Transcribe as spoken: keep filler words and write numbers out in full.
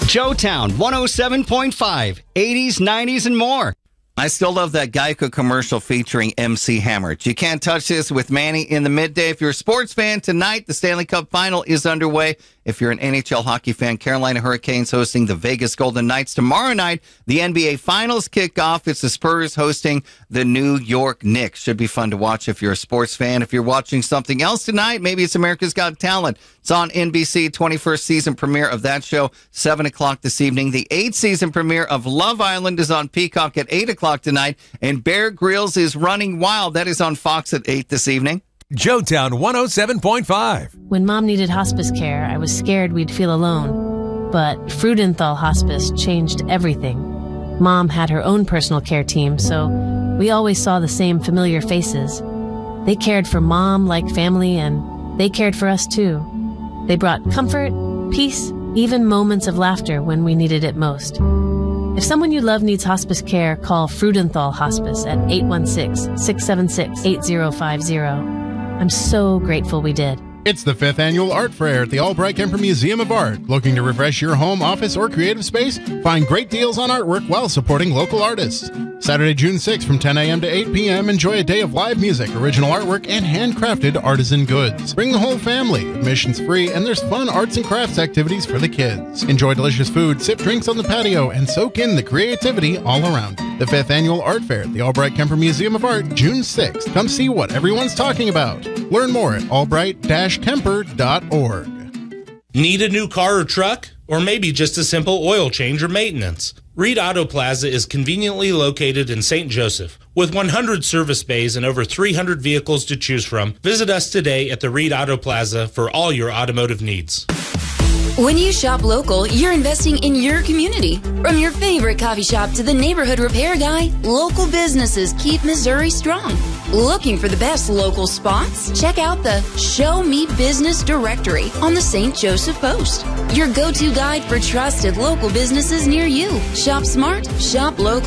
Joetown one oh seven point five, eighties, nineties, and more. I still love that Geico commercial featuring M C Hammer. You can't touch this with Manny in the midday. If you're a sports fan, tonight the Stanley Cup Final is underway. If you're an N H L hockey fan, Carolina Hurricanes hosting the Vegas Golden Knights. Tomorrow night, the N B A Finals kick off. It's the Spurs hosting the New York Knicks. Should be fun to watch if you're a sports fan. If you're watching something else tonight, maybe it's America's Got Talent. It's on N B C, twenty-first season premiere of that show, seven o'clock this evening. The eighth season premiere of Love Island is on Peacock at eight o'clock tonight. And Bear Grylls is Running Wild. That is on Fox at eight this evening. Joetown one oh seven point five. When Mom needed hospice care, I was scared we'd feel alone. But Freudenthal Hospice changed everything. Mom had her own personal care team, so we always saw the same familiar faces. They cared for Mom like family, and they cared for us too. They brought comfort, peace, even moments of laughter when we needed it most. If someone you love needs hospice care, call Freudenthal Hospice at eight one six, six seven six, eight zero five zero. I'm so grateful we did. It's the fifth annual Art Fair at the Albright Kemper Museum of Art. Looking to refresh your home, office, or creative space? Find great deals on artwork while supporting local artists. Saturday, June sixth from ten a.m. to eight p.m. Enjoy a day of live music, original artwork, and handcrafted artisan goods. Bring the whole family. Admission's free, and there's fun arts and crafts activities for the kids. Enjoy delicious food, sip drinks on the patio, and soak in the creativity all around. The fifth annual Art Fair at the Albright Kemper Museum of Art, June sixth. Come see what everyone's talking about. Learn more at albright dash kemper dot org. Need a new car or truck? Or maybe just a simple oil change or maintenance? Reed Auto Plaza is conveniently located in Saint Joseph. With one hundred service bays and over three hundred vehicles to choose from, visit us today at the Reed Auto Plaza for all your automotive needs. When you shop local, you're investing in your community. From your favorite coffee shop to the neighborhood repair guy, local businesses keep Missouri strong. Looking for the best local spots? Check out the Show Me Business Directory on the Saint Joseph Post. Your go-to guide for trusted local businesses near you. Shop smart, shop local.